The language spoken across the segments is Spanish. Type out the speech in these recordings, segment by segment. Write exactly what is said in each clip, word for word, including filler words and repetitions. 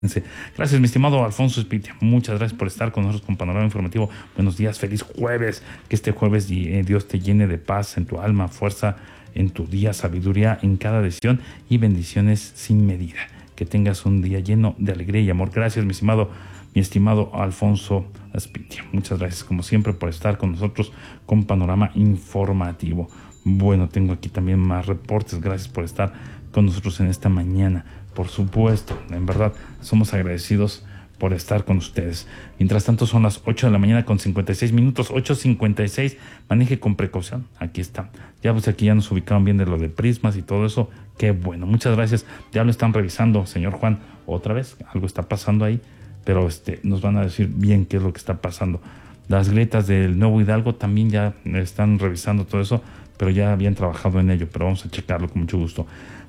Gracias, mi estimado Alfonso Espitia. Muchas gracias por estar con nosotros con Panorama Informativo. Buenos días, feliz jueves. Que este jueves Dios te llene de paz en tu alma, fuerza en tu día, sabiduría en cada decisión y bendiciones sin medida. Que tengas un día lleno de alegría y amor. Gracias, mi estimado, mi estimado Alfonso Espitia. Muchas gracias, como siempre, por estar con nosotros con Panorama Informativo. Bueno, tengo aquí también más reportes. Gracias por estar con nosotros en esta mañana. Por supuesto, en verdad, somos agradecidos por estar con ustedes. Mientras tanto, son las ocho de la mañana con cincuenta y seis minutos, ocho cincuenta y seis. Maneje con precaución. Aquí está. Ya pues aquí ya nos ubicaron bien de lo de prismas y todo eso. Qué bueno. Muchas gracias. Ya lo están revisando, señor Juan. Otra vez, algo está pasando ahí, pero este nos van a decir bien qué es lo que está pasando. Las grietas del Nuevo Hidalgo también ya están revisando todo eso, pero ya habían trabajado en ello, pero vamos a checarlo con mucho gusto.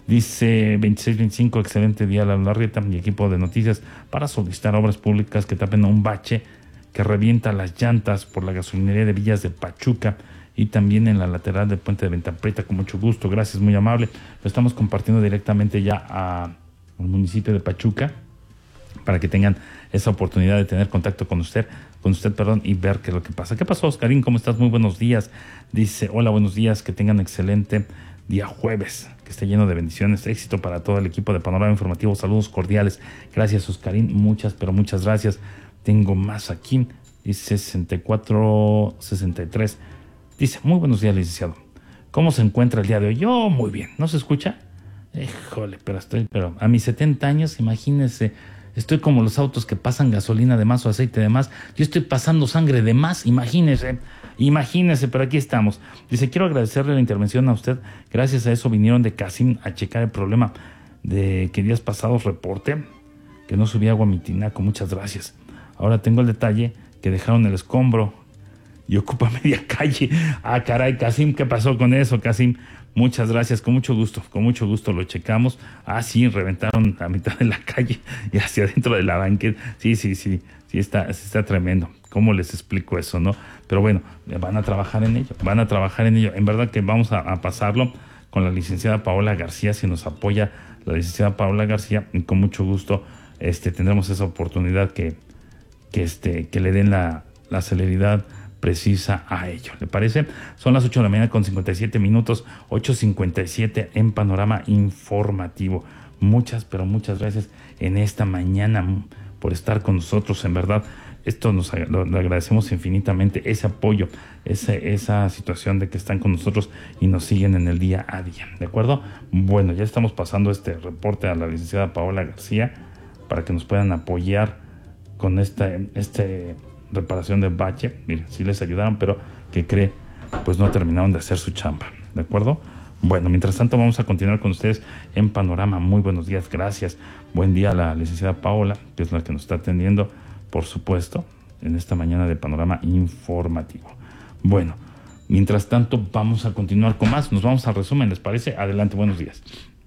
Dice veintiséis veinticinco, excelente día la Larrieta, mi equipo de noticias, para solicitar obras públicas que tapen un bache que revienta las llantas por la gasolinería de Villas de Pachuca y también en la lateral del puente de Venta Prieta, con mucho gusto, gracias, muy amable. Lo estamos compartiendo directamente ya a, al municipio de Pachuca para que tengan esa oportunidad de tener contacto con usted, con usted, perdón, y ver qué es lo que pasa. ¿Qué pasó, Oscarín? ¿Cómo estás? Muy buenos días. Dice, hola, buenos días, que tengan excelente día jueves, que esté lleno de bendiciones, éxito para todo el equipo de Panorama Informativo, saludos cordiales. Gracias, Oscarín, muchas, pero muchas gracias. Tengo más aquí, dice sesenta y cuatro sesenta y tres, dice, muy buenos días, licenciado. ¿Cómo se encuentra el día de hoy? Yo, muy bien. ¿No se escucha? Híjole, pero estoy, pero a mis setenta años, imagínense, estoy como los autos que pasan gasolina de más o aceite de más. Yo estoy pasando sangre de más, imagínense. Imagínense, pero aquí estamos. Dice, quiero agradecerle la intervención a usted. Gracias a eso vinieron de Casim a checar el problema de que días pasados reporte que no subía agua a mi tinaco. Muchas gracias. Ahora tengo el detalle que dejaron el escombro y ocupa media calle. Ah, caray, Casim, ¿qué pasó con eso, Casim? Muchas gracias, con mucho gusto, con mucho gusto lo checamos. Ah, sí, reventaron la mitad de la calle y hacia adentro de la banqueta. Sí, sí, sí, sí, está, está tremendo. ¿Cómo les explico eso, no? Pero bueno, van a trabajar en ello, van a trabajar en ello. En verdad que vamos a, a pasarlo con la licenciada Paola García, si nos apoya la licenciada Paola García, y con mucho gusto este, tendremos esa oportunidad que, que, este, que le den la, la celeridad precisa a ello. ¿Le parece? Son las ocho de la mañana con cincuenta y siete minutos, ocho cincuenta y siete en Panorama Informativo. Muchas, pero muchas gracias en esta mañana por estar con nosotros, en verdad. Esto nos lo, lo agradecemos infinitamente, ese apoyo, ese, esa situación de que están con nosotros y nos siguen en el día a día, ¿de acuerdo? Bueno, ya estamos pasando este reporte a la licenciada Paola García para que nos puedan apoyar con esta este reparación de bache. Miren, sí les ayudaron, pero que cree, pues no terminaron de hacer su chamba, ¿de acuerdo? Bueno, mientras tanto vamos a continuar con ustedes en Panorama. Muy buenos días, gracias. Buen día a la licenciada Paola, que es la que nos está atendiendo, por supuesto, en esta mañana de Panorama Informativo. Bueno, mientras tanto vamos a continuar con más. Nos vamos al resumen, ¿les parece? Adelante, buenos días.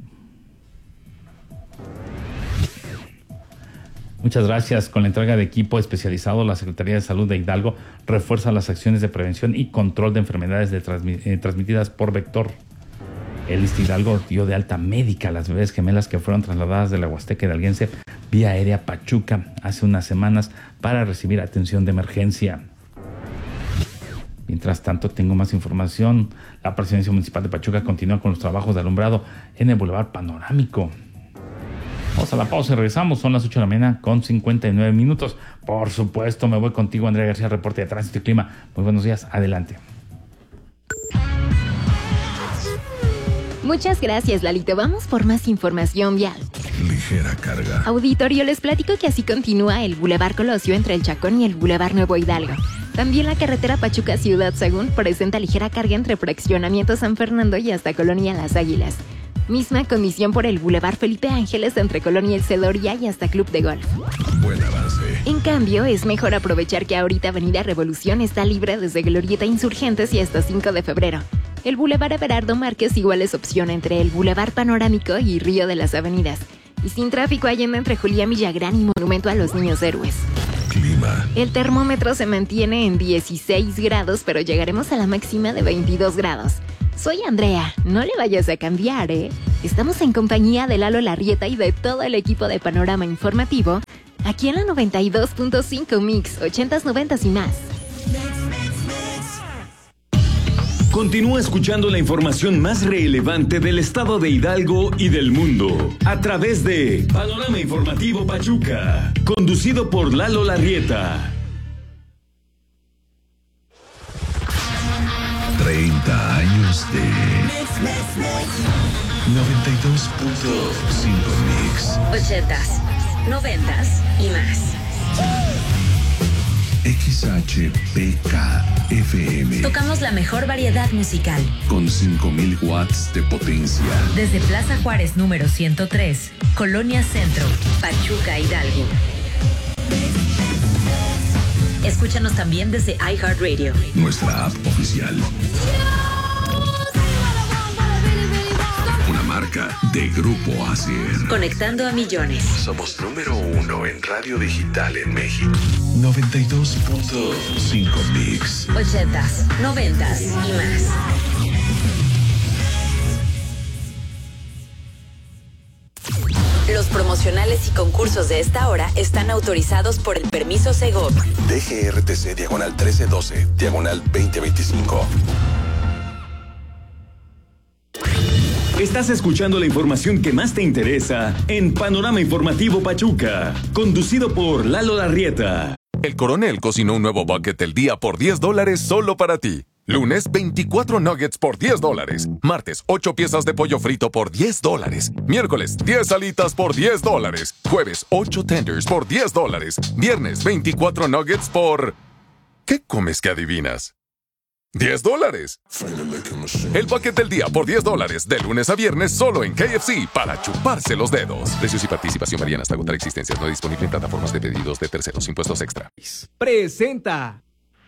Muchas gracias. Con la entrega de equipo especializado, la Secretaría de Salud de Hidalgo refuerza las acciones de prevención y control de enfermedades de transmi- eh, transmitidas por vector. El I S S S T Hidalgo dio de alta médica a las bebés gemelas que fueron trasladadas de la Huasteca Hidalguense vía aérea Pachuca hace unas semanas para recibir atención de emergencia. Mientras tanto, tengo más información. La Presidencia Municipal de Pachuca continúa con los trabajos de alumbrado en el Boulevard Panorámico. Vamos a la pausa y regresamos. Son las ocho de la mañana con cincuenta y nueve minutos. Por supuesto, me voy contigo, Andrea García, reporte de tránsito y clima. Muy buenos días, adelante. Muchas gracias, Lalito. Vamos por más información vial. Ligera carga. Auditorio, les platico que así continúa el Boulevard Colosio entre el Chacón y el Boulevard Nuevo Hidalgo. También la carretera Pachuca Ciudad Sagún presenta ligera carga entre fraccionamiento San Fernando y hasta Colonia Las Águilas. Misma condición por el Boulevard Felipe Ángeles entre Colonia El Cedoria y hasta Club de Golf. Buen avance. En cambio, es mejor aprovechar que ahorita Avenida Revolución está libre desde Glorieta Insurgentes y hasta cinco de febrero. El Boulevard Everardo Márquez igual es opción entre el Boulevard Panorámico y Río de las Avenidas. Y sin tráfico Allende entre Julián Villagrán y Monumento a los Niños Héroes. Clima. El termómetro se mantiene en dieciséis grados, pero llegaremos a la máxima de veintidós grados. Soy Andrea, no le vayas a cambiar, ¿eh? Estamos en compañía de Lalo Larrieta y de todo el equipo de Panorama Informativo, aquí en la noventa y dos punto cinco Mix, ochentas, noventas y más. Continúa escuchando la información más relevante del estado de Hidalgo y del mundo a través de Panorama Informativo Pachuca, conducido por Lalo Larrieta. treinta años de noventa y dos punto cinco Mix. ochentas, noventas y más. X H P K F M. Tocamos la mejor variedad musical. Con cinco mil watts de potencia. Desde Plaza Juárez número ciento tres, Colonia Centro, Pachuca, Hidalgo. Escúchanos también desde iHeartRadio. Nuestra app oficial. Una marca de Grupo Asier. Conectando a millones. Somos número uno en radio digital en México. noventa y dos punto cinco Mix. ochentas, noventas y más. Los promocionales y concursos de esta hora están autorizados por el permiso Segov. D G R T C diagonal trece doce, diagonal veinte veinticinco. Estás escuchando la información que más te interesa en Panorama Informativo Pachuca, conducido por Lalo Larrieta. El Coronel cocinó un nuevo bucket del día por diez dólares solo para ti. Lunes, veinticuatro nuggets por diez dólares. Martes, ocho piezas de pollo frito por diez dólares. Miércoles, diez alitas por diez dólares. Jueves, ocho tenders por diez dólares. Viernes, veinticuatro nuggets por... ¿Qué comes que adivinas? diez dólares. El paquete del día por diez dólares, de lunes a viernes, solo en K F C, para chuparse los dedos. Precios y participación varían hasta agotar existencias. No disponible en plataformas de pedidos de terceros. Impuestos extra. Presenta.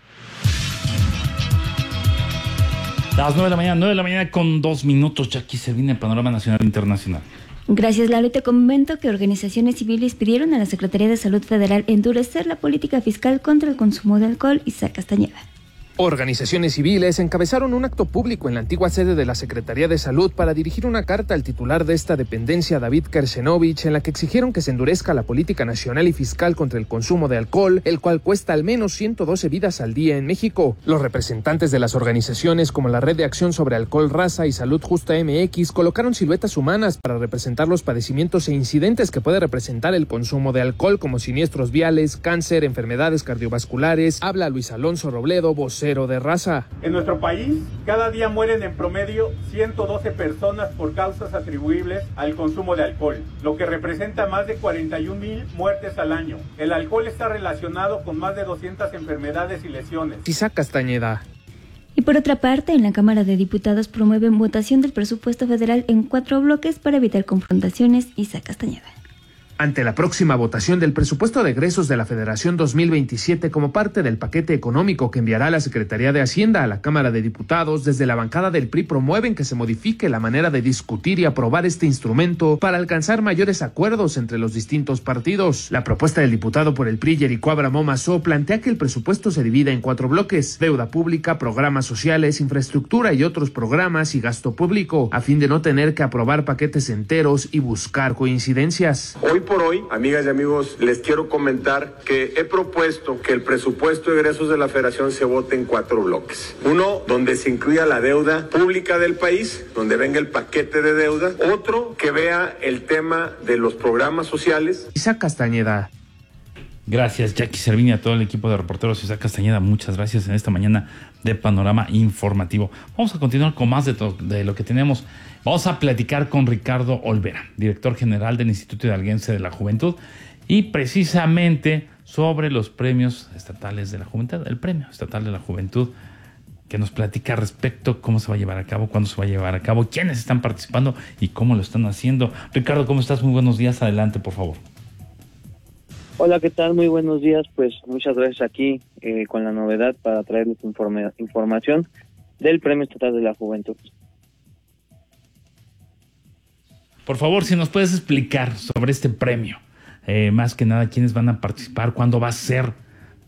Las nueve de la mañana, nueve de la mañana con dos minutos. Ya aquí se viene el panorama nacional e internacional. Gracias, Lalo. Te comento que organizaciones civiles pidieron a la Secretaría de Salud Federal endurecer la política fiscal contra el consumo de alcohol. Isaac Castañeda. Organizaciones civiles encabezaron un acto público en la antigua sede de la Secretaría de Salud para dirigir una carta al titular de esta dependencia, David Kersenovich, en la que exigieron que se endurezca la política nacional y fiscal contra el consumo de alcohol, el cual cuesta al menos ciento doce vidas al día en México. Los representantes de las organizaciones como la Red de Acción sobre Alcohol, Raza y Salud Justa M X colocaron siluetas humanas para representar los padecimientos e incidentes que puede representar el consumo de alcohol, como siniestros viales, cáncer, enfermedades cardiovasculares. Habla Luis Alonso Robledo, vocero de Raza. En nuestro país, cada día mueren en promedio ciento doce personas por causas atribuibles al consumo de alcohol, lo que representa más de cuarenta y un mil muertes al año. El alcohol está relacionado con más de doscientas enfermedades y lesiones. Isaac Castañeda. Y por otra parte, en la Cámara de Diputados promueven votación del presupuesto federal en cuatro bloques para evitar confrontaciones. Isaac Castañeda. Ante la próxima votación del presupuesto de egresos de la Federación dos mil veintisiete como parte del paquete económico que enviará la Secretaría de Hacienda a la Cámara de Diputados, desde la bancada del P R I promueven que se modifique la manera de discutir y aprobar este instrumento para alcanzar mayores acuerdos entre los distintos partidos. La propuesta del diputado por el P R I, Jericó Abramo Mazó, plantea que el presupuesto se divida en cuatro bloques: deuda pública, programas sociales, infraestructura y otros programas y gasto público, a fin de no tener que aprobar paquetes enteros y buscar coincidencias. Hoy por hoy, amigas y amigos, les quiero comentar que he propuesto que el presupuesto de egresos de la Federación se vote en cuatro bloques. Uno, donde se incluya la deuda pública del país, donde venga el paquete de deuda. Otro, que vea el tema de los programas sociales. Isaac Castañeda. Gracias, Jackie Cervini, a todo el equipo de reporteros. Isaac Castañeda, muchas gracias en esta mañana de Panorama Informativo. Vamos a continuar con más de, to- de lo que tenemos. Vamos a platicar con Ricardo Olvera, director general del Instituto Hidalguense de la Juventud, y precisamente sobre los premios estatales de la juventud, el Premio Estatal de la Juventud, que nos platica respecto a cómo se va a llevar a cabo, cuándo se va a llevar a cabo, quiénes están participando y cómo lo están haciendo. Ricardo, ¿cómo estás? Muy buenos días. Adelante, por favor. Hola, ¿qué tal? Muy buenos días. Pues muchas gracias aquí eh, con la novedad para traerles informe, información del Premio Estatal de la Juventud. Por favor, si nos puedes explicar sobre este premio, eh, más que nada, quiénes van a participar, cuándo va a ser,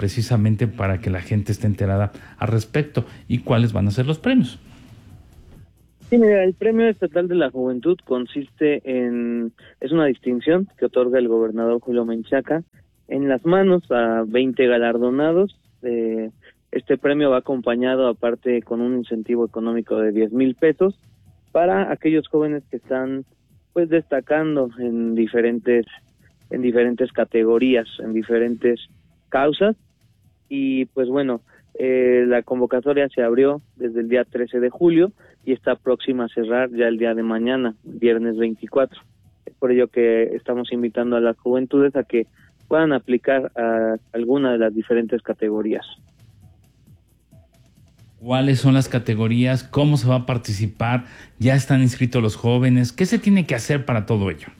precisamente para que la gente esté enterada al respecto, y cuáles van a ser los premios. Sí, mira, el Premio Estatal de la Juventud consiste en, es una distinción que otorga el gobernador Julio Menchaca en las manos a veinte galardonados. Eh, este premio va acompañado aparte con un incentivo económico de diez mil pesos para aquellos jóvenes que están pues destacando en diferentes, en diferentes categorías, en diferentes causas. Y pues bueno, eh, la convocatoria se abrió desde el día trece de julio y está próxima a cerrar ya el día de mañana, viernes veinticuatro. Es por ello que estamos invitando a las juventudes a que puedan aplicar a alguna de las diferentes categorías. ¿Cuáles son las categorías? ¿Cómo se va a participar? ¿Ya están inscritos los jóvenes? ¿Qué se tiene que hacer para todo ello?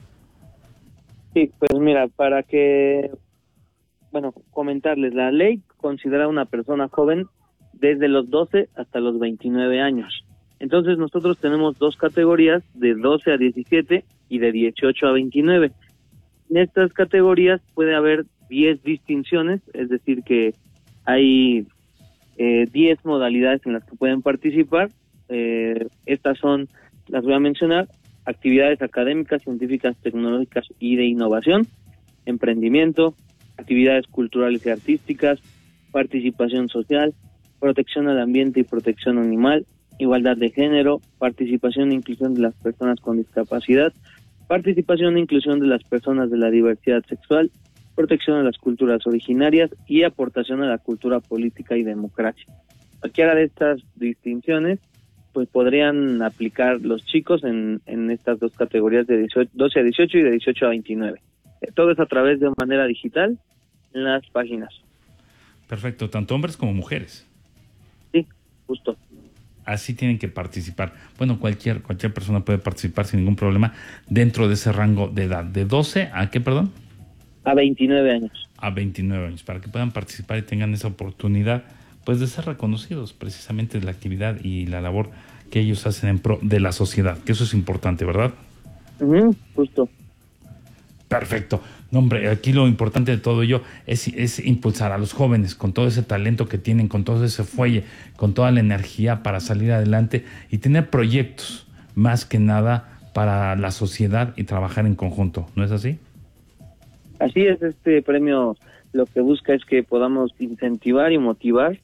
Sí, pues mira, para que, bueno, comentarles, la ley considera a una persona joven desde los doce hasta los veintinueve años. Entonces nosotros tenemos dos categorías, de doce a diecisiete y de dieciocho a veintinueve. En estas categorías puede haber diez distinciones, es decir que hay eh, diez modalidades en las que pueden participar. Eh, estas son, las voy a mencionar: actividades académicas, científicas, tecnológicas y de innovación, emprendimiento, actividades culturales y artísticas, participación social, protección al ambiente y protección animal, igualdad de género, participación e inclusión de las personas con discapacidad, participación e inclusión de las personas de la diversidad sexual, protección a las culturas originarias y aportación a la cultura política y democracia. Cualquiera de estas distinciones pues podrían aplicar los chicos en, en estas dos categorías de dieciocho, doce a dieciocho y de dieciocho a veintinueve. Todo es a través de manera digital en las páginas. Perfecto, tanto hombres como mujeres. Sí, justo. Así tienen que participar. Bueno, cualquier cualquier persona puede participar sin ningún problema dentro de ese rango de edad. ¿De doce a qué, perdón? A veintinueve años. A veintinueve años, para que puedan participar y tengan esa oportunidad pues de ser reconocidos precisamente de la actividad y la labor que ellos hacen en pro de la sociedad, que eso es importante, ¿verdad? Uh-huh, justo. Perfecto. No, hombre, aquí lo importante de todo ello es, es impulsar a los jóvenes con todo ese talento que tienen, con todo ese fuelle, con toda la energía para salir adelante y tener proyectos más que nada para la sociedad y trabajar en conjunto, ¿no es así? Así es, este premio lo que busca es que podamos incentivar y motivar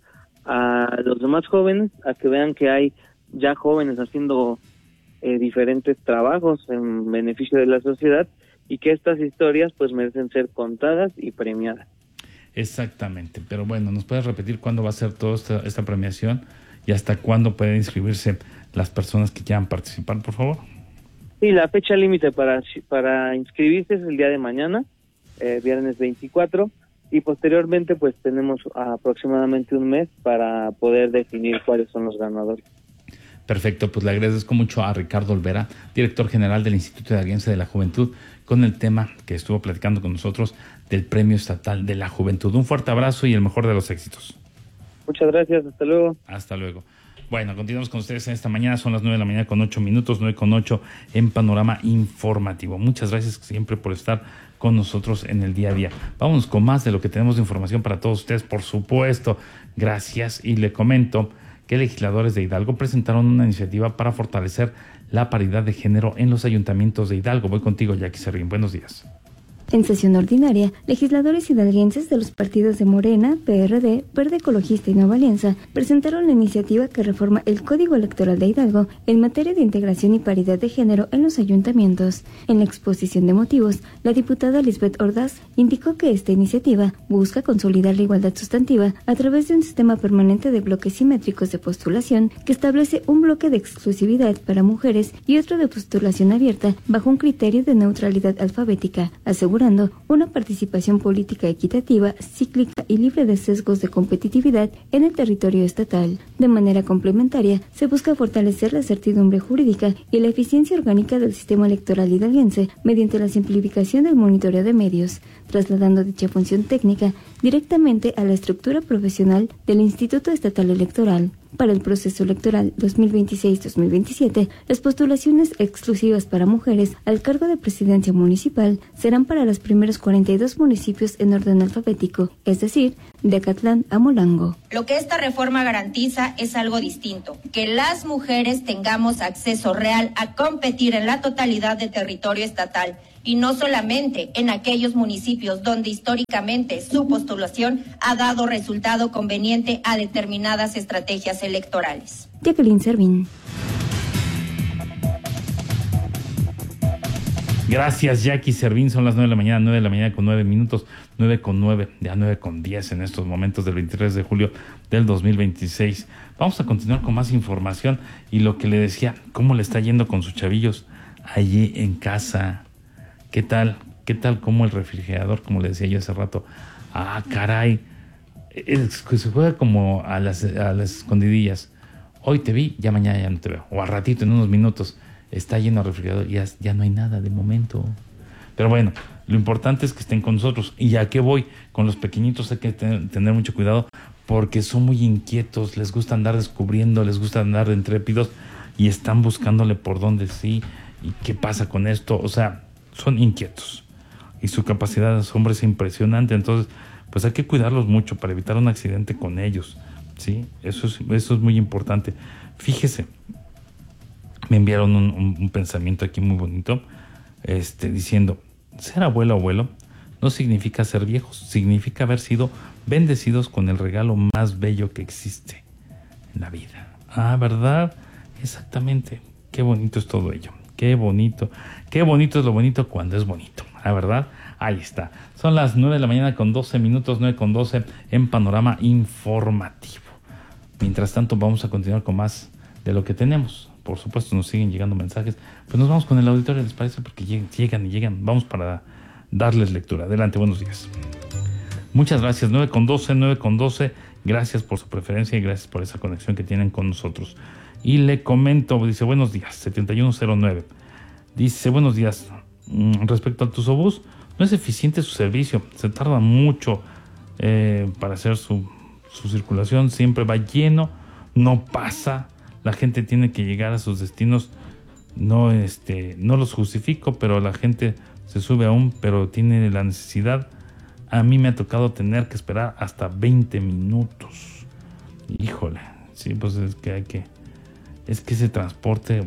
a los demás jóvenes a que vean que hay ya jóvenes haciendo eh, diferentes trabajos en beneficio de la sociedad y que estas historias pues merecen ser contadas y premiadas. Exactamente, pero bueno, ¿nos puedes repetir cuándo va a ser toda esta, esta premiación y hasta cuándo pueden inscribirse las personas que quieran participar, por favor? Sí, la fecha límite para, para inscribirse es el día de mañana, eh, viernes veinticuatro, y posteriormente pues tenemos aproximadamente un mes para poder definir cuáles son los ganadores. Perfecto, pues le agradezco mucho a Ricardo Olvera, director general del Instituto de Alianza de la Juventud, con el tema que estuvo platicando con nosotros del Premio Estatal de la Juventud. Un fuerte abrazo y el mejor de los éxitos. Muchas gracias, hasta luego. Hasta luego. Bueno, continuamos con ustedes en esta mañana, son las nueve de la mañana con ocho minutos, nueve con ocho en Panorama Informativo. Muchas gracias siempre por estar con nosotros en el día a día. Vámonos con más de lo que tenemos de información para todos ustedes, por supuesto. Gracias, y le comento que legisladores de Hidalgo presentaron una iniciativa para fortalecer la paridad de género en los ayuntamientos de Hidalgo. Voy contigo, Jackie Serrín. Buenos días. En sesión ordinaria, legisladores hidalguenses de los partidos de Morena, P R D, Verde Ecologista y Nueva Alianza presentaron la iniciativa que reforma el Código Electoral de Hidalgo en materia de integración y paridad de género en los ayuntamientos. En la exposición de motivos, la diputada Lisbeth Ordaz indicó que esta iniciativa busca consolidar la igualdad sustantiva a través de un sistema permanente de bloques simétricos de postulación que establece un bloque de exclusividad para mujeres y otro de postulación abierta bajo un criterio de neutralidad alfabética, asegurando una participación política equitativa, cíclica y libre de sesgos de competitividad en el territorio estatal. De manera complementaria, se busca fortalecer la certidumbre jurídica y la eficiencia orgánica del sistema electoral hidalguense mediante la simplificación del monitoreo de medios, trasladando dicha función técnica directamente a la estructura profesional del Instituto Estatal Electoral. Para el proceso electoral dos mil veintiséis dos mil veintisiete, las postulaciones exclusivas para mujeres al cargo de presidencia municipal serán para los primeros cuarenta y dos municipios en orden alfabético, es decir, de Acatlán a Molango. Lo que esta reforma garantiza es algo distinto, que las mujeres tengamos acceso real a competir en la totalidad de territorio estatal y no solamente en aquellos municipios donde históricamente su postulación ha dado resultado conveniente a determinadas estrategias electorales. Jacqueline Servín. Gracias, Jackie Servín. Son las nueve de la mañana, nueve de la mañana con nueve minutos, nueve con nueve, ya nueve con diez en estos momentos del veintitrés de julio del dos mil veintiséis. Vamos a continuar con más información y lo que le decía, cómo le está yendo con sus chavillos allí en casa. ¿Qué tal? ¿Qué tal como el refrigerador, como le decía yo hace rato? Ah, caray. Es que se juega como a las, a las escondidillas. Hoy te vi, ya mañana ya no te veo. O a ratito, en unos minutos, está lleno el refrigerador y ya, ya no hay nada de momento. Pero bueno, lo importante es que estén con nosotros. ¿Y a qué voy? Con los pequeñitos hay que tener, tener mucho cuidado porque son muy inquietos, les gusta andar descubriendo, les gusta andar de intrépidos y están buscándole por dónde sí. ¿Y qué pasa con esto? O sea, son inquietos y su capacidad de asombro es impresionante. Entonces, pues hay que cuidarlos mucho para evitar un accidente con ellos, ¿sí? Eso es, eso es muy importante. Fíjese, me enviaron un, un, un pensamiento aquí muy bonito, este, diciendo, ser abuelo o abuelo no significa ser viejos, significa haber sido bendecidos con el regalo más bello que existe en la vida. Ah, ¿verdad? Exactamente. Qué bonito es todo ello. Qué bonito, qué bonito es lo bonito cuando es bonito, ¿la verdad? Ahí está. Son las nueve de la mañana con doce minutos, nueve con doce en Panorama Informativo. Mientras tanto, vamos a continuar con más de lo que tenemos. Por supuesto, nos siguen llegando mensajes. Pues nos vamos con el auditorio, ¿les parece? Porque llegan y llegan. Vamos para darles lectura. Adelante, buenos días. Muchas gracias. nueve con doce, nueve con doce. Gracias por su preferencia y gracias por esa conexión que tienen con nosotros. Y le comento, dice, buenos días, setenta y uno cero nueve. Dice, buenos días, respecto al Tusobús, no es eficiente su servicio, se tarda mucho eh, para hacer su, su circulación, siempre va lleno, no pasa, la gente tiene que llegar a sus destinos, no, este, no los justifico, pero la gente se sube aún, pero tiene la necesidad. A mí me ha tocado tener que esperar hasta veinte minutos. Híjole, sí, pues es que hay que... Es que ese transporte,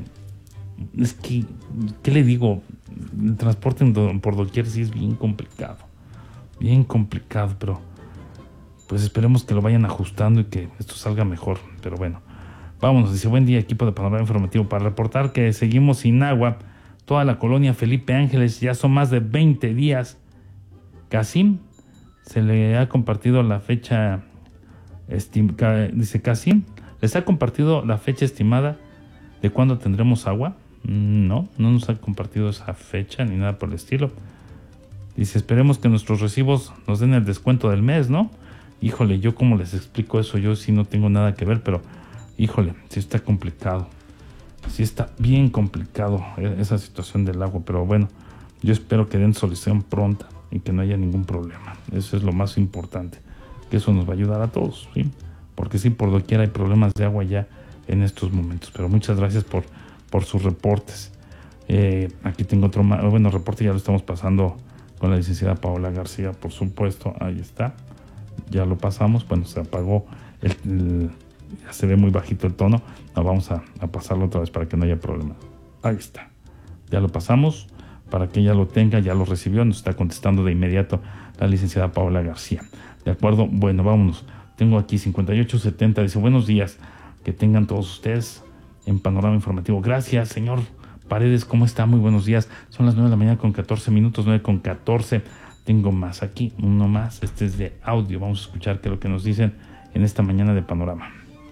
es que, ¿qué le digo? El transporte por doquier sí es bien complicado, bien complicado, pero pues esperemos que lo vayan ajustando y que esto salga mejor. Pero bueno, vámonos, dice, buen día, equipo de Panorama Informativo, para reportar que seguimos sin agua, toda la colonia Felipe Ángeles, ya son más de veinte días. Casim, se le ha compartido la fecha, estim, dice Casim, ¿les ha compartido la fecha estimada de cuándo tendremos agua? No, no nos ha compartido esa fecha ni nada por el estilo. Dice, esperemos que nuestros recibos nos den el descuento del mes, ¿no? Híjole, yo cómo les explico eso, yo sí no tengo nada que ver, pero híjole, sí está complicado. Sí está bien complicado esa situación del agua, pero bueno, yo espero que den solución pronta y que no haya ningún problema. Eso es lo más importante, que eso nos va a ayudar a todos, ¿sí? Porque sí, por doquier hay problemas de agua ya en estos momentos. Pero muchas gracias por, por sus reportes. Eh, aquí tengo otro, bueno, reporte ya lo estamos pasando con la licenciada Paola García, por supuesto. Ahí está, ya lo pasamos. Bueno, se apagó, el, el, ya se ve muy bajito el tono. No, vamos a, a pasarlo otra vez para que no haya problema. Ahí está, ya lo pasamos para que ella lo tenga, ya lo recibió. Nos está contestando de inmediato la licenciada Paola García. De acuerdo, bueno, vámonos. Tengo aquí cincuenta y ocho setenta, dice, buenos días, que tengan todos ustedes en Panorama Informativo. Gracias, señor Paredes, ¿cómo está? Muy buenos días. Son las nueve de la mañana con catorce minutos, nueve con catorce. Tengo más aquí, uno más, este es de audio. Vamos a escuchar qué es lo que nos dicen en esta mañana de Panorama.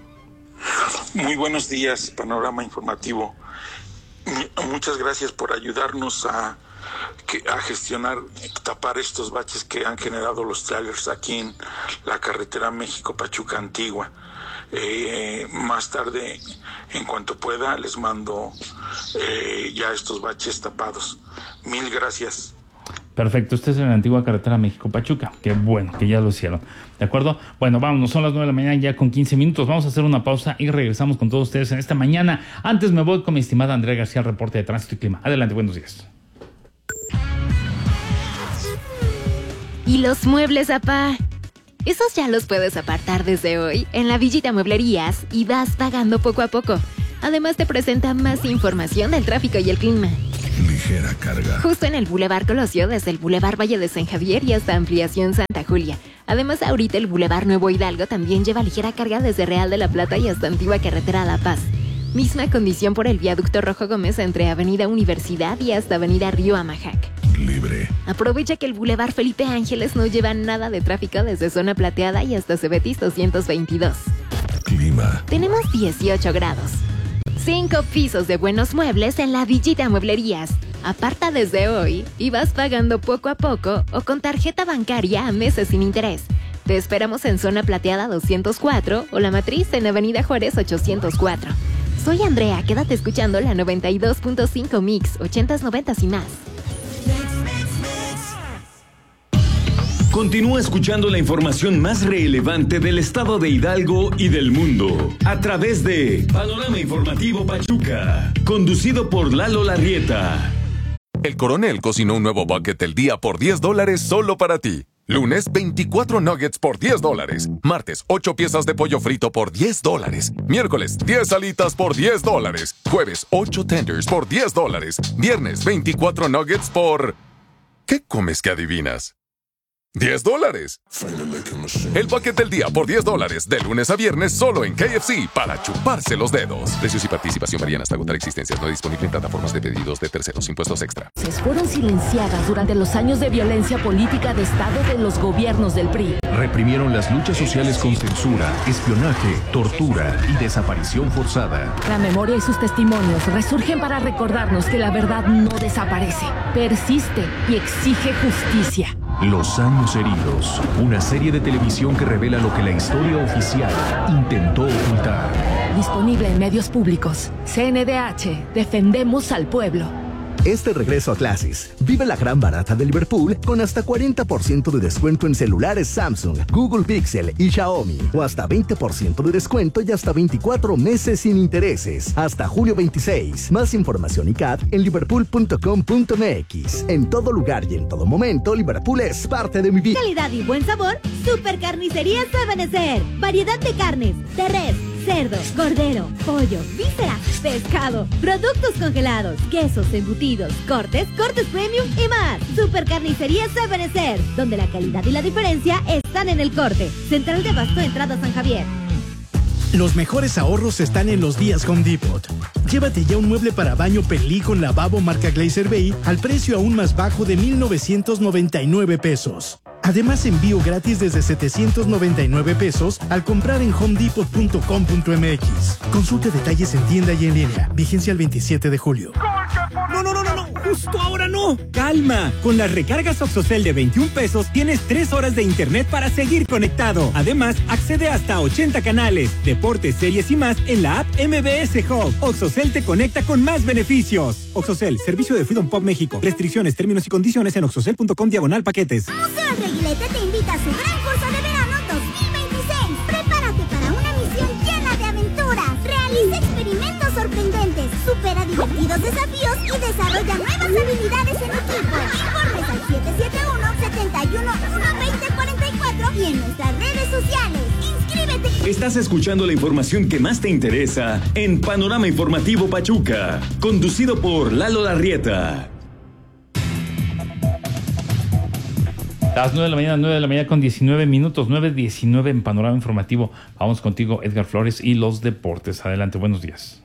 Muy buenos días, Panorama Informativo. Muchas gracias por ayudarnos a... Que, a gestionar, tapar estos baches que han generado los trailers aquí en la carretera México-Pachuca Antigua. Eh, más tarde, en cuanto pueda, les mando eh, ya estos baches tapados. Mil gracias. Perfecto, esta es en la antigua carretera México-Pachuca. Qué bueno que ya lo hicieron. ¿De acuerdo? Bueno, vámonos, son las nueve de la mañana ya con quince minutos. Vamos a hacer una pausa y regresamos con todos ustedes en esta mañana. Antes me voy con mi estimada Andrea García, al reporte de tránsito y clima. Adelante, buenos días. ¿Y los muebles, apá? Esos ya los puedes apartar desde hoy en la Villita Mueblerías y vas pagando poco a poco. Además te presenta más información del tráfico y el clima. Ligera carga. Justo en el Boulevard Colosio, desde el Boulevard Valle de San Javier y hasta Ampliación Santa Julia. Además, ahorita el Boulevard Nuevo Hidalgo también lleva ligera carga desde Real de la Plata y hasta Antigua Carretera La Paz. Misma condición por el Viaducto Rojo Gómez entre Avenida Universidad y hasta Avenida Río Amajac. Libre. Aprovecha que el Boulevard Felipe Ángeles no lleva nada de tráfico desde Zona Plateada y hasta Cebetis doscientos veintidós. Clima. Tenemos dieciocho grados. Cinco pisos de buenos muebles en la Villita Mueblerías. Aparta desde hoy y vas pagando poco a poco o con tarjeta bancaria a meses sin interés. Te esperamos en Zona Plateada doscientos cuatro o La Matriz en Avenida Juárez ochocientos cuatro. Soy Andrea, quédate escuchando la noventa y dos punto cinco Mix, ochentas, noventas y más. Continúa escuchando la información más relevante del estado de Hidalgo y del mundo a través de Panorama Informativo Pachuca, conducido por Lalo Larrieta. El Coronel cocinó un nuevo bucket del día por diez dólares solo para ti. Lunes, veinticuatro nuggets por diez dólares. Martes, ocho piezas de pollo frito por diez dólares. Miércoles, diez alitas por diez dólares. Jueves, ocho tenders por diez dólares. Viernes, veinticuatro nuggets por... ¿Qué comes que adivinas? diez dólares. El bucket del día por diez dólares, de lunes a viernes, solo en K F C, para chuparse los dedos. Precios y participación varían hasta agotar existencias. No disponible en plataformas de pedidos de terceros. Impuestos extra. Fueron silenciadas durante los años de violencia política de Estado de los gobiernos del P R I. Reprimieron las luchas sociales con censura, espionaje, tortura y desaparición forzada. La memoria y sus testimonios resurgen para recordarnos que la verdad no desaparece, persiste y exige justicia. Los años heridos, una serie de televisión que revela lo que la historia oficial intentó ocultar. Disponible en medios públicos. C N D H, defendemos al pueblo. Este regreso a clases, vive la gran barata de Liverpool con hasta cuarenta por ciento de descuento en celulares Samsung, Google Pixel y Xiaomi. O hasta veinte por ciento de descuento y hasta veinticuatro meses sin intereses. Hasta julio veintiséis. Más información y C A D en liverpool punto com punto m x. En todo lugar y en todo momento, Liverpool es parte de mi vida. Calidad y buen sabor, Super Carnicerías Ebenezer. Variedad de carnes, de res, cerdo, cordero, pollo, vísceras, pescado, productos congelados, quesos, embutidos, cortes, cortes premium y más. Super Carnicerías Ebenezer, donde la calidad y la diferencia están en el corte. Central de Abasto, entrada San Javier. Los mejores ahorros están en los días Home Depot. Llévate ya un mueble para baño Perlí con lavabo marca Glazer Bay al precio aún más bajo de mil novecientos noventa y nueve pesos. Además, envío gratis desde setecientos noventa y nueve pesos al comprar en home depot punto com punto m x. Consulte detalles en tienda y en línea. Vigencia el veintisiete de julio. No, no, no, no, no. Justo ahora no. Calma. Con las recargas Oxocel de veintiún pesos tienes tres horas de internet para seguir conectado. Además, accede hasta ochenta canales, deportes, series y más en la app M B S Hub. Oxocel te conecta con más beneficios. Oxocel, servicio de Freedom Pop México. Restricciones, términos y condiciones en oxocel punto com diagonal paquetes. Museo El Reguilete te invita a su gran curso de verano dos mil veintiséis. Prepárate para una misión llena de aventuras. Realiza experimentos sorprendentes, supera divertidos desafíos y desarrolla nuevas habilidades en equipo. Informes al siete siete uno, siete uno, uno dos cero cuatro cuatro y en nuestras redes sociales. ¡Inscríbete! Estás escuchando la información que más te interesa en Panorama Informativo Pachuca, conducido por Lalo Larrieta. Las nueve de la mañana, nueve de la mañana con diecinueve minutos, nueve diecinueve en Panorama Informativo. Vamos contigo, Edgar Flores, y los deportes. Adelante, buenos días.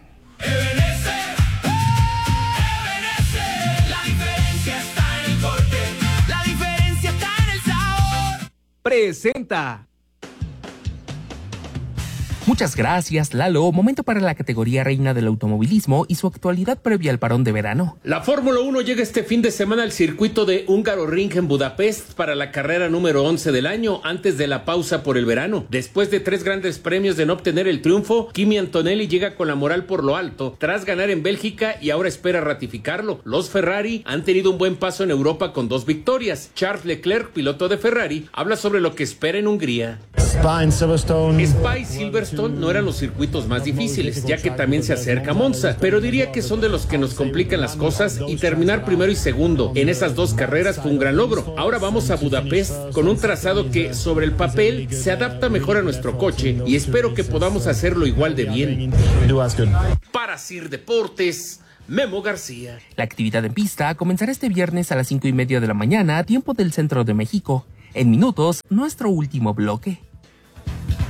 Presenta Muchas gracias, Lalo. Momento para la categoría reina del automovilismo y su actualidad previa al parón de verano. La Fórmula uno llega este fin de semana al circuito de Hungaroring en Budapest para la carrera número once del año, antes de la pausa por el verano. Después de tres grandes premios de no obtener el triunfo, Kimi Antonelli llega con la moral por lo alto, tras ganar en Bélgica y ahora espera ratificarlo. Los Ferrari han tenido un buen paso en Europa con dos victorias. Charles Leclerc, piloto de Ferrari, habla sobre lo que espera en Hungría. Spa y Silverstone. Spa y Silverstone no eran los circuitos más difíciles, ya que también se acerca Monza, pero diría que son de los que nos complican las cosas, y terminar primero y segundo en esas dos carreras fue un gran logro. Ahora vamos a Budapest con un trazado que sobre el papel se adapta mejor a nuestro coche y espero que podamos hacerlo igual de bien. Para Sir Deportes, Memo García. La actividad en pista comenzará este viernes a las cinco y media de la mañana, tiempo del centro de México. En minutos, nuestro último bloque.